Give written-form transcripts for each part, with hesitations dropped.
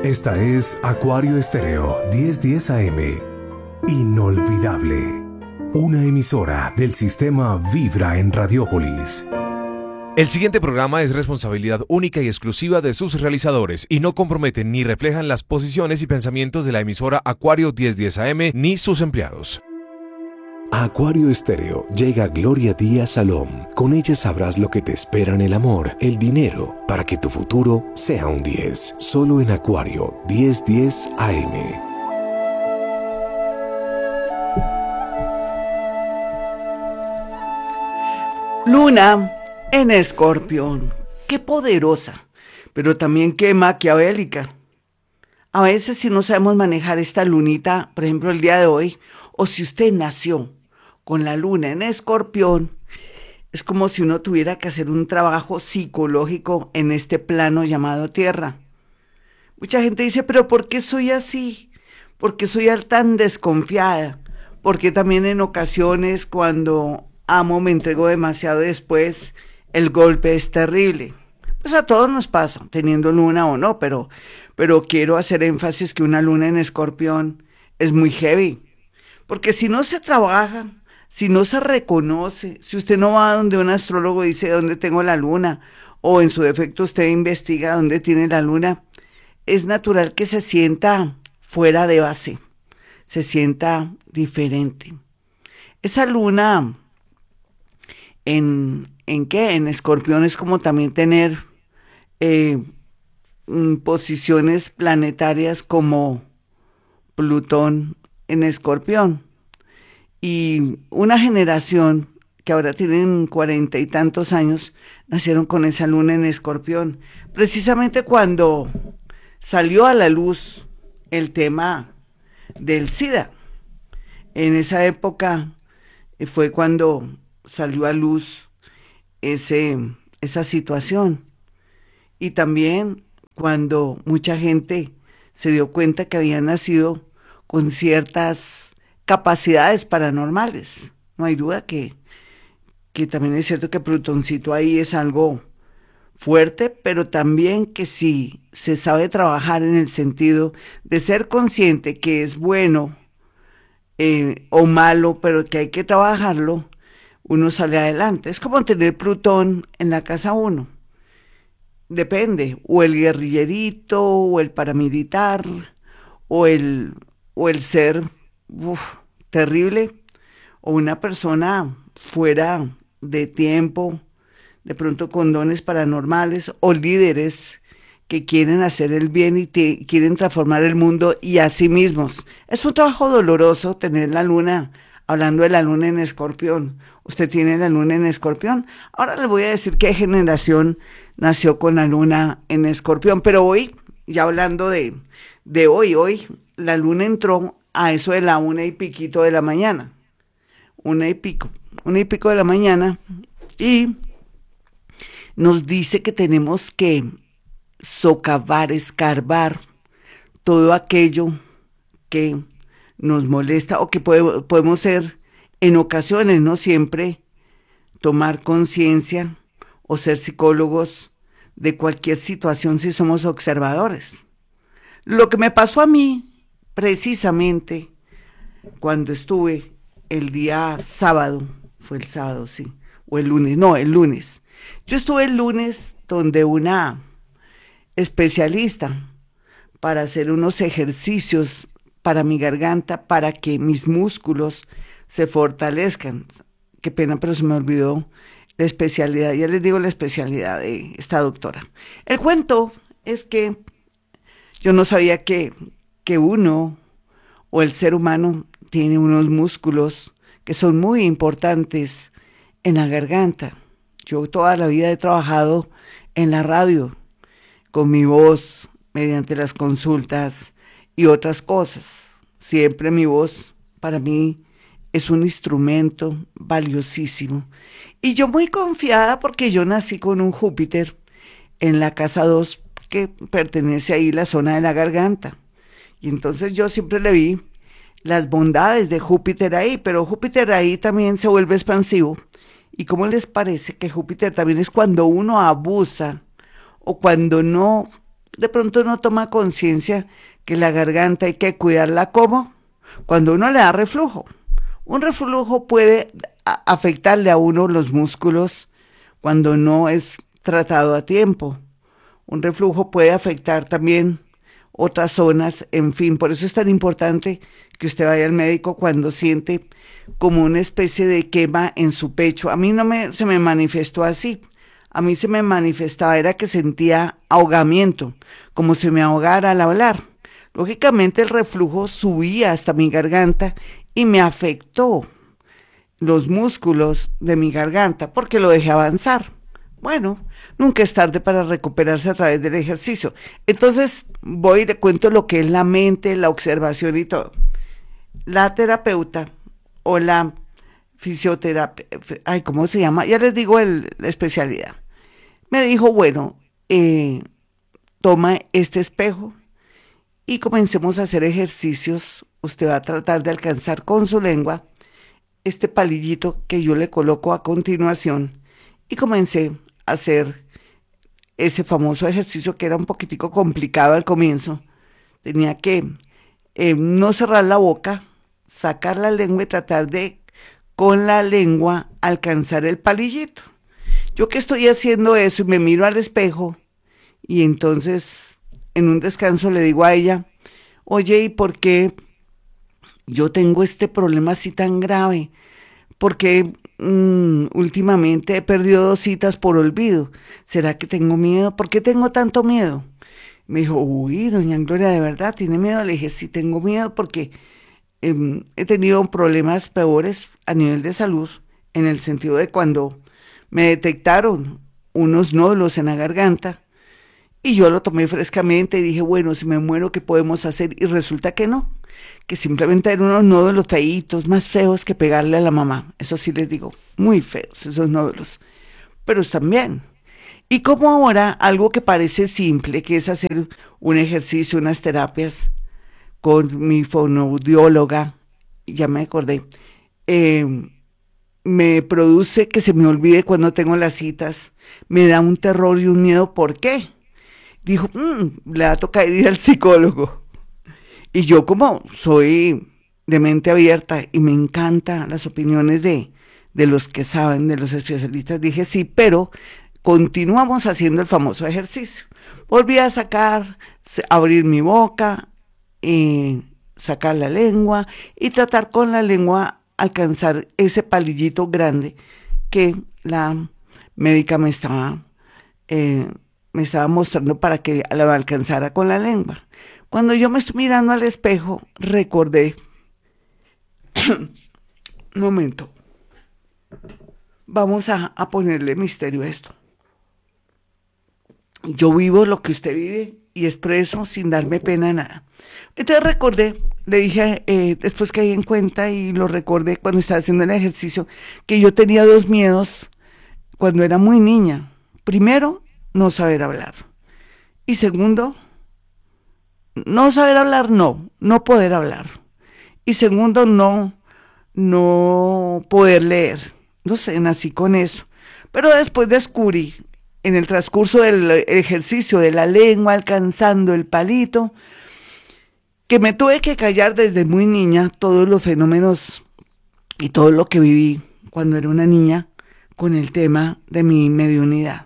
Esta es Acuario Estéreo 1010 AM. Inolvidable. Una emisora del sistema Vibra en Radiópolis. El siguiente programa es responsabilidad única y exclusiva de sus realizadores y no comprometen ni reflejan las posiciones y pensamientos de la emisora Acuario 1010 AM ni sus empleados. A Acuario Estéreo llega Gloria Díaz Salom. Con ella sabrás lo que te espera en el amor, el dinero, para que tu futuro sea un 10. Solo en Acuario 1010 AM. Luna en Escorpión. Qué poderosa, pero también qué maquiavélica. A veces si no sabemos manejar esta lunita, por ejemplo el día de hoy, o si usted nació con la luna en Escorpión, es como si uno tuviera que hacer un trabajo psicológico en este plano llamado Tierra. Mucha gente dice, pero ¿por qué soy así? ¿Por qué soy tan desconfiada? Porque también en ocasiones cuando amo me entrego demasiado después, el golpe es terrible. Pues a todos nos pasa, teniendo luna o no, pero quiero hacer énfasis que una luna en Escorpión es muy heavy. Porque si no se trabaja, si no se reconoce, si usted no va donde un astrólogo dice dónde tengo la luna, o en su defecto usted investiga dónde tiene la luna, es natural que se sienta fuera de base, se sienta diferente. Esa luna ¿en qué? En Escorpión es como también tener posiciones planetarias como Plutón en Escorpión. Y una generación que ahora tienen 40 y tantos años, nacieron con esa luna en Escorpión. Precisamente cuando salió a la luz el tema del SIDA. En esa época fue cuando salió a luz esa situación. Y también cuando mucha gente se dio cuenta que había nacido con ciertas capacidades paranormales. No hay duda que también es cierto que Plutoncito ahí es algo fuerte, pero también que si se sabe trabajar en el sentido de ser consciente que es bueno o malo, pero que hay que trabajarlo, uno sale adelante. Es como tener Plutón en la casa 1. Depende, o el guerrillerito, o el paramilitar, o el ser terrible, o una persona fuera de tiempo, de pronto con dones paranormales, o líderes que quieren hacer el bien y quieren transformar el mundo y a sí mismos. Es un trabajo doloroso tener la luna, hablando de la luna en Escorpión. ¿Usted tiene la luna en Escorpión? Ahora le voy a decir qué generación nació con la luna en Escorpión, pero hoy, ya hablando de hoy la luna entró a eso de la 1:00 de la mañana, 1:00 de la mañana, y nos dice que tenemos que socavar, escarbar todo aquello que nos molesta o que podemos ser en ocasiones, no siempre, tomar conciencia o ser psicólogos de cualquier situación si somos observadores. Lo que me pasó a mí, precisamente, cuando estuve el día sábado, fue el sábado, sí, o el lunes, no, el lunes. Yo estuve el lunes donde una especialista para hacer unos ejercicios para mi garganta, para que mis músculos se fortalezcan. Qué pena, pero se me olvidó la especialidad, ya les digo la especialidad de esta doctora. El cuento es que yo no sabía que uno o el ser humano tiene unos músculos que son muy importantes en la garganta. Yo toda la vida he trabajado en la radio, con mi voz, mediante las consultas y otras cosas. Siempre mi voz, para mí, es un instrumento valiosísimo. Y yo muy confiada porque yo nací con un Júpiter en la casa 2, que pertenece ahí la zona de la garganta. Y entonces yo siempre le vi las bondades de Júpiter ahí, pero Júpiter ahí también se vuelve expansivo. ¿Y cómo les parece que Júpiter también es cuando uno abusa o cuando no de pronto no toma conciencia que la garganta hay que cuidarla como cuando uno le da reflujo. Un reflujo puede afectarle a uno los músculos cuando no es tratado a tiempo. Un reflujo puede afectar también otras zonas, en fin, por eso es tan importante que usted vaya al médico cuando siente como una especie de quema en su pecho. A mí se me manifestó así. A mí se me manifestaba, era que sentía ahogamiento, como si me ahogara al hablar. Lógicamente el reflujo subía hasta mi garganta y me afectó los músculos de mi garganta porque lo dejé avanzar. Bueno, nunca es tarde para recuperarse a través del ejercicio. Entonces voy y le cuento lo que es la mente, la observación y todo. La terapeuta o la fisioterapia, ¿cómo se llama? Ya les digo la especialidad. Me dijo, bueno, toma este espejo y comencemos a hacer ejercicios. Usted va a tratar de alcanzar con su lengua este palillito que yo le coloco a continuación. Y comencé a hacer ese famoso ejercicio que era un poquitico complicado al comienzo. Tenía que no cerrar la boca, sacar la lengua y tratar de, con la lengua, alcanzar el palillito. Yo que estoy haciendo eso y me miro al espejo y entonces en un descanso le digo a ella, oye, ¿y por qué yo tengo este problema así tan grave? Porque últimamente he perdido 2 citas por olvido. ¿Será que tengo miedo? ¿Por qué tengo tanto miedo? Me dijo, uy, doña Gloria, ¿de verdad tiene miedo? Le dije, sí tengo miedo porque he tenido problemas peores a nivel de salud, en el sentido de cuando me detectaron unos nódulos en la garganta y yo lo tomé frescamente y dije, bueno, si me muero, ¿qué podemos hacer? Y resulta que no, que simplemente eran unos nódulos feitos, más feos que pegarle a la mamá. Eso sí les digo, muy feos esos nódulos, pero están bien. Y como ahora algo que parece simple, que es hacer un ejercicio, unas terapias con mi fonoaudióloga, ya me acordé, me produce que se me olvide cuando tengo las citas, me da un terror y un miedo. ¿Por qué? Dijo, le va a tocar ir al psicólogo. Y yo como soy de mente abierta y me encantan las opiniones de los que saben, de los especialistas, dije sí, pero continuamos haciendo el famoso ejercicio. Volví a abrir mi boca, sacar la lengua y tratar con la lengua alcanzar ese palillito grande que la médica me estaba mostrando para que la alcanzara con la lengua. Cuando yo me estoy mirando al espejo, recordé, un momento, vamos a ponerle misterio a esto. Yo vivo lo que usted vive y expreso sin darme pena de nada. Entonces recordé, le dije, después caí en cuenta y lo recordé cuando estaba haciendo el ejercicio, que yo tenía 2 miedos cuando era muy niña. Primero, no saber hablar. Y segundo, no saber hablar, no poder hablar. Y segundo, no poder leer. No sé, nací con eso. Pero después descubrí, en el transcurso del ejercicio de la lengua, alcanzando el palito, que me tuve que callar desde muy niña todos los fenómenos y todo lo que viví cuando era una niña con el tema de mi mediunidad.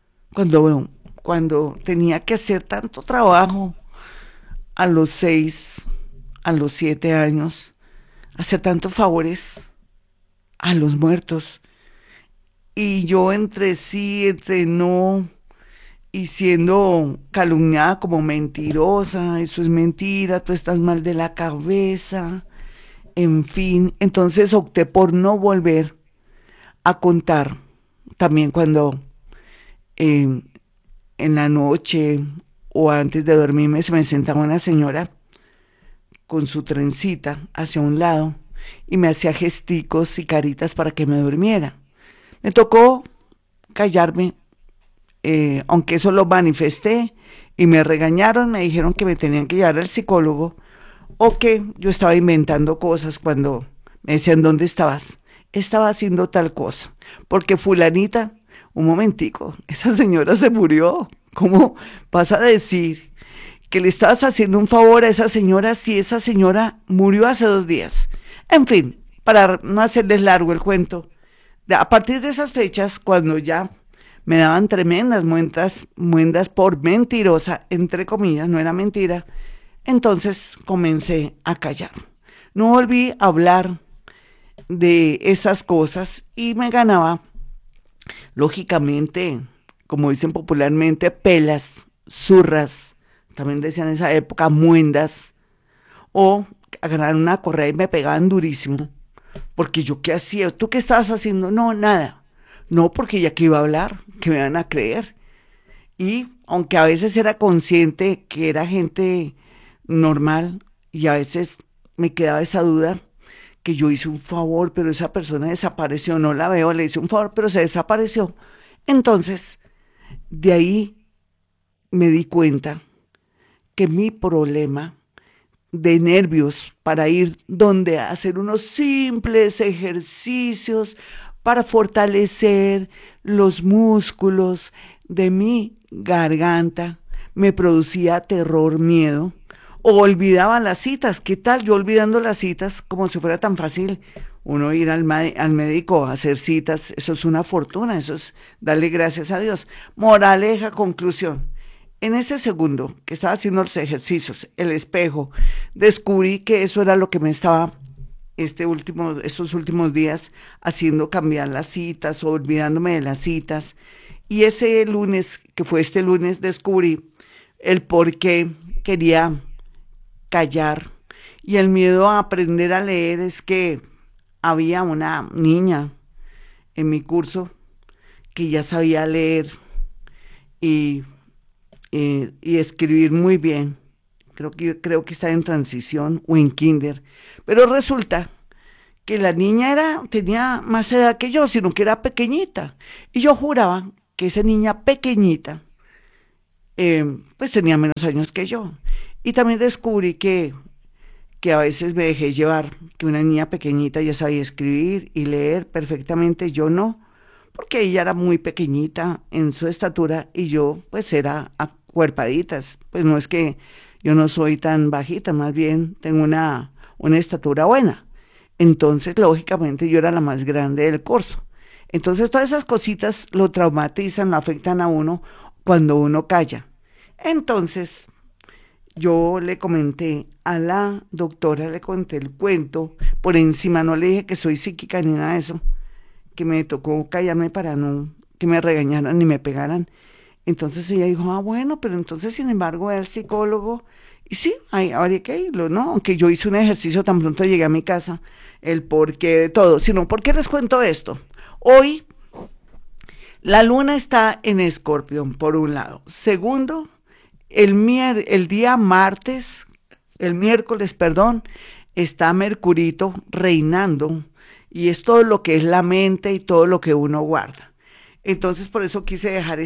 Cuando tenía que hacer tanto trabajo a los 6, a los 7 años, hacer tantos favores a los muertos. Y yo entre sí, entre no, y siendo calumniada como mentirosa, eso es mentira, tú estás mal de la cabeza, en fin. Entonces opté por no volver a contar. También cuando en la noche o antes de dormirme se me sentaba una señora con su trencita hacia un lado y me hacía gesticos y caritas para que me durmiera. Me tocó callarme, aunque eso lo manifesté y me regañaron, me dijeron que me tenían que llevar al psicólogo o que yo estaba inventando cosas cuando me decían, ¿dónde estabas? Estaba haciendo tal cosa, porque fulanita, un momentico, esa señora se murió ¿Cómo vas a decir que le estabas haciendo un favor a esa señora si esa señora murió hace 2 días? En fin, para no hacerles largo el cuento, a partir de esas fechas, cuando ya me daban tremendas muendas por mentirosa, entre comillas, no era mentira, entonces comencé a callar. No volví a hablar de esas cosas y me ganaba, lógicamente, como dicen popularmente, pelas, zurras, también decían en esa época, muendas, o agarraron una correa y me pegaban durísimo, porque yo qué hacía, ¿tú qué estabas haciendo? No, nada, no, porque ya que iba a hablar, que me van a creer, y aunque a veces era consciente que era gente normal, y a veces me quedaba esa duda, que yo hice un favor, pero esa persona desapareció, no la veo, le hice un favor, pero se desapareció. Entonces, de ahí me di cuenta que mi problema de nervios para ir donde hacer unos simples ejercicios para fortalecer los músculos de mi garganta me producía terror, miedo, o olvidaba las citas. ¿Qué tal yo olvidando las citas como si fuera tan fácil uno ir al médico a hacer citas? Eso es una fortuna, eso es darle gracias a Dios. Moraleja, conclusión. En ese segundo que estaba haciendo los ejercicios, el espejo, descubrí que eso era lo que me estaba estos últimos días haciendo cambiar las citas o olvidándome de las citas. Y ese lunes, que fue este lunes, descubrí el por qué quería callar. Y el miedo a aprender a leer es que había una niña en mi curso que ya sabía leer y escribir muy bien. Creo que está en transición o en kinder. Pero resulta que la niña tenía más edad que yo, sino que era pequeñita. Y yo juraba que esa niña pequeñita, pues tenía menos años que yo. Y también descubrí que a veces me dejé llevar, que una niña pequeñita ya sabía escribir y leer perfectamente, yo no, porque ella era muy pequeñita en su estatura y yo pues era acuerpaditas, pues no es que yo no soy tan bajita, más bien tengo una estatura buena. Entonces, lógicamente, yo era la más grande del curso. Entonces, todas esas cositas lo traumatizan, lo afectan a uno cuando uno calla. Entonces, yo le comenté a la doctora, le conté el cuento, por encima no le dije que soy psíquica ni nada de eso, que me tocó callarme para no que me regañaran ni me pegaran. Entonces ella dijo, bueno, pero entonces sin embargo ve al psicólogo. Y sí, habría que irlo, ¿no? Aunque yo hice un ejercicio tan pronto llegué a mi casa, el porqué de todo. Sino, ¿por qué les cuento esto? Hoy la luna está en Escorpión, por un lado. Segundo, el día miércoles, está Mercurito reinando, y es todo lo que es la mente y todo lo que uno guarda. Entonces, por eso quise dejar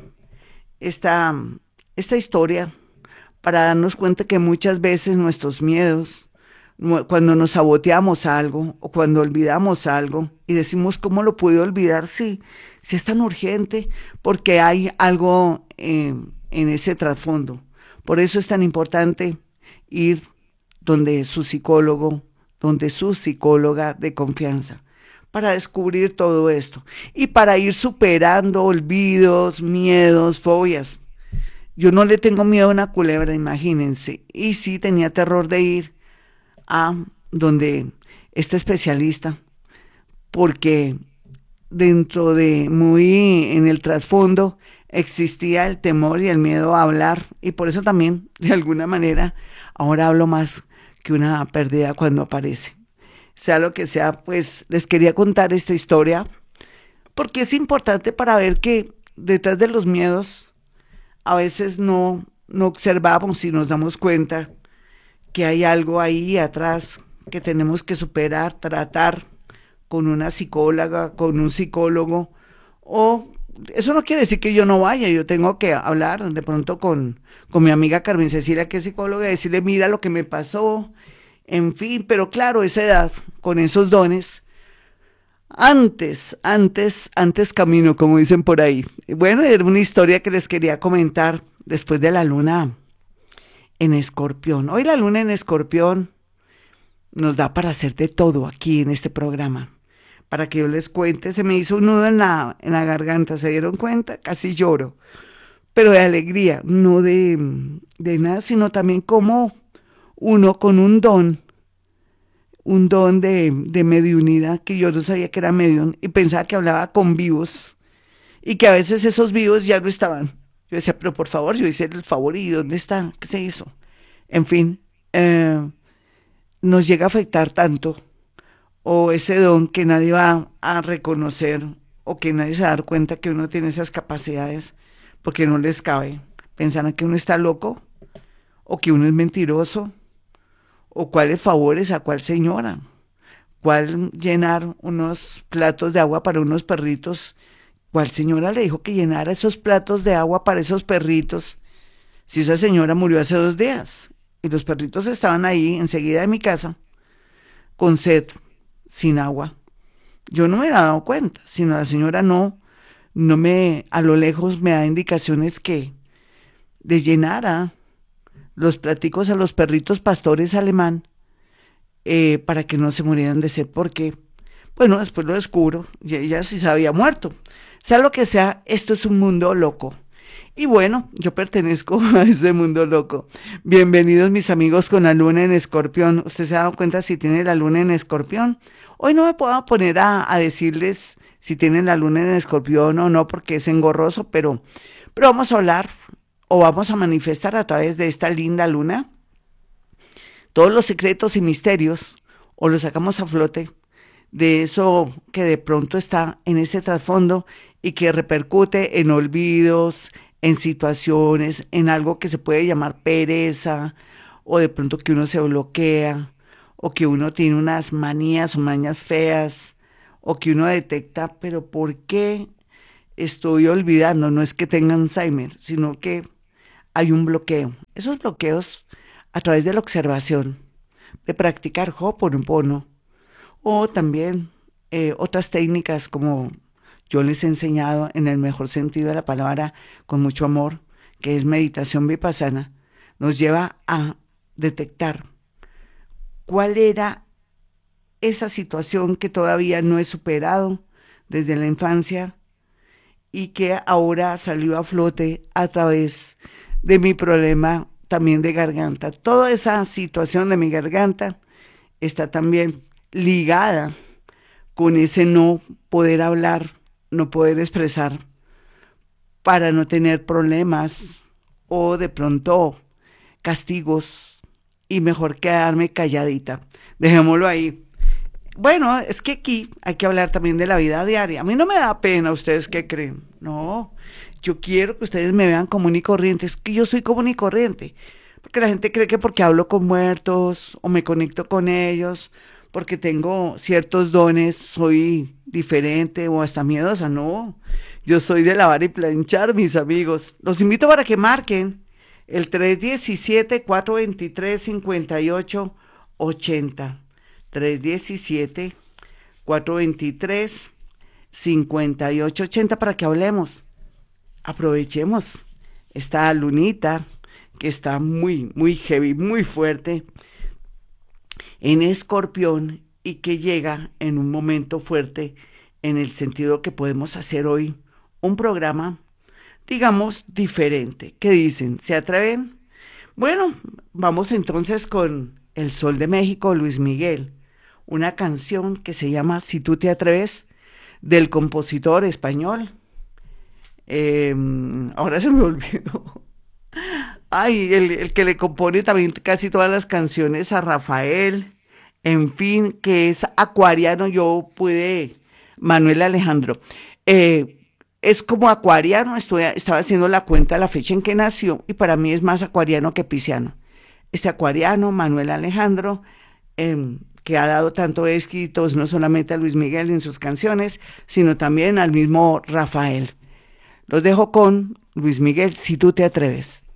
esta historia, para darnos cuenta que muchas veces nuestros miedos, cuando nos saboteamos algo o cuando olvidamos algo y decimos, ¿cómo lo pude olvidar? Sí, sí es tan urgente, porque hay algo en ese trasfondo. Por eso es tan importante ir donde su psicólogo, donde su psicóloga de confianza, para descubrir todo esto y para ir superando olvidos, miedos, fobias. Yo no le tengo miedo a una culebra, imagínense, y sí tenía terror de ir a donde este especialista, porque dentro de muy en el trasfondo existía el temor y el miedo a hablar, y por eso también, de alguna manera, ahora hablo más que una pérdida cuando aparece. Sea lo que sea, pues les quería contar esta historia, porque es importante para ver que detrás de los miedos a veces no observamos y nos damos cuenta que hay algo ahí atrás que tenemos que superar, tratar con una psicóloga, con un psicólogo, o eso no quiere decir que yo no vaya, yo tengo que hablar de pronto con mi amiga Carmen Cecilia, que es psicóloga, y decirle, mira lo que me pasó, en fin, pero claro, esa edad, con esos dones, Antes camino, como dicen por ahí. Bueno, era una historia que les quería comentar después de la luna en Escorpión. Hoy la luna en Escorpión nos da para hacer de todo aquí en este programa. Para que yo les cuente, se me hizo un nudo en la garganta, ¿se dieron cuenta? Casi lloro, pero de alegría, no de nada, sino también como uno con un don de mediunidad, que yo no sabía que era medium, y pensaba que hablaba con vivos, y que a veces esos vivos ya no estaban. Yo decía, pero por favor, yo hice el favor, ¿y dónde está? ¿Qué se hizo? En fin, nos llega a afectar tanto, o ese don que nadie va a reconocer, o que nadie se va a dar cuenta que uno tiene esas capacidades, porque no les cabe. Pensarán que uno está loco, o que uno es mentiroso, o cuáles favores a cuál señora, cuál llenar unos platos de agua para unos perritos, cuál señora le dijo que llenara esos platos de agua para esos perritos, si esa señora murió hace 2 días, y los perritos estaban ahí enseguida de mi casa, con sed, sin agua. Yo no me había dado cuenta, sino la señora no me, a lo lejos me da indicaciones que les llenara los platicos a los perritos pastores alemán, para que no se murieran de sed, porque, bueno, después lo descubro, y ella sí se había muerto. Sea lo que sea, esto es un mundo loco. Y bueno, yo pertenezco a ese mundo loco. Bienvenidos mis amigos con la luna en Escorpión. ¿Usted se ha dado cuenta si tiene la luna en Escorpión? Hoy no me puedo poner a decirles si tienen la luna en Escorpión o no, porque es engorroso, pero vamos a hablar o vamos a manifestar a través de esta linda luna todos los secretos y misterios, o los sacamos a flote de eso que de pronto está en ese trasfondo y que repercute en olvidos, en situaciones, en algo que se puede llamar pereza, o de pronto que uno se bloquea, o que uno tiene unas manías o mañas feas, o que uno detecta, pero ¿por qué estoy olvidando? No es que tenga Alzheimer, sino que hay un bloqueo. Esos bloqueos a través de la observación, de practicar Ho'oponopono, o también otras técnicas como yo les he enseñado en el mejor sentido de la palabra, con mucho amor, que es meditación vipassana, nos lleva a detectar cuál era esa situación que todavía no he superado desde la infancia y que ahora salió a flote a través de mi problema también de garganta. Toda esa situación de mi garganta está también ligada con ese no poder hablar, no poder expresar, para no tener problemas o de pronto castigos, y mejor quedarme calladita. Dejémoslo ahí. Bueno, es que aquí hay que hablar también de la vida diaria. A mí no me da pena, ¿ustedes qué creen? No, yo quiero que ustedes me vean común y corriente. Es que yo soy común y corriente. Porque la gente cree que porque hablo con muertos o me conecto con ellos, porque tengo ciertos dones, soy diferente o hasta miedosa. No, yo soy de lavar y planchar, mis amigos. Los invito para que marquen el 317-423-5880. 317-423-5880 para que hablemos. Aprovechemos esta lunita que está muy, muy heavy, muy fuerte en Escorpión y que llega en un momento fuerte en el sentido que podemos hacer hoy un programa, digamos, diferente. ¿Qué dicen? ¿Se atreven? Bueno, vamos entonces con El Sol de México, Luis Miguel. Una canción que se llama Si tú te atreves, del compositor español. Ahora se me olvidó. Ay, el que le compone también casi todas las canciones a Rafael. En fin, que es acuariano. Yo pude, Manuel Alejandro. Es como acuariano, estaba haciendo la cuenta de la fecha en que nació y para mí es más acuariano que pisciano. Este acuariano, Manuel Alejandro, que ha dado tanto éxitos no solamente a Luis Miguel en sus canciones, sino también al mismo Rafael. Los dejo con Luis Miguel, Si tú te atreves.